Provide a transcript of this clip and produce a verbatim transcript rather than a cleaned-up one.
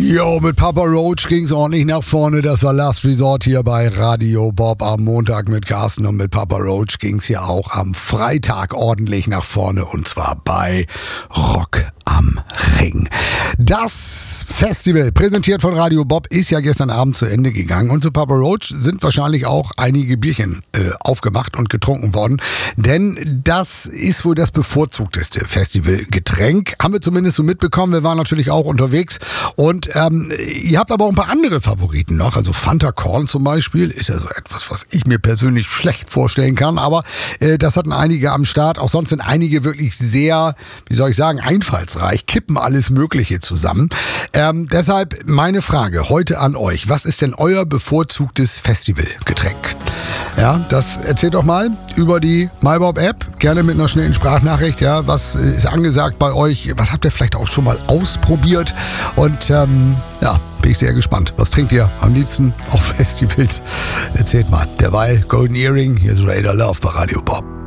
Jo, mit Papa Roach ging's ordentlich nach vorne. Das war Last Resort hier bei Radio Bob am Montag mit Carsten, und mit Papa Roach ging's ja auch am Freitag ordentlich nach vorne, und zwar bei Rock am Ring. Das Festival, präsentiert von Radio Bob, ist ja gestern Abend zu Ende gegangen, und zu Papa Roach sind wahrscheinlich auch einige Bierchen äh, aufgemacht und getrunken worden, denn das ist wohl das bevorzugteste Festivalgetränk. Haben wir zumindest so mitbekommen. Wir waren natürlich auch unterwegs, und ähm, ihr habt aber auch ein paar andere Favoriten noch. Also Fanta Korn zum Beispiel ist ja so etwas, was ich mir persönlich schlecht vorstellen kann, aber äh, das hatten einige am Start. Auch sonst sind einige wirklich sehr, wie soll ich sagen, einfallsreich, kippen alles Mögliche zusammen. Ähm, deshalb meine Frage heute an euch: Was ist denn euer bevorzugtes Festivalgetränk? Ja, das erzählt doch mal über die MyBob-App, gerne mit einer schnellen Sprachnachricht. Ja, was ist angesagt bei euch? Was habt ihr vielleicht auch schon mal ausprobiert? Und ähm, ja, bin ich sehr gespannt. Was trinkt ihr am liebsten auf Festivals? Erzählt mal. Derweil Golden Earring, hier ist Raider Love bei Radio Bob.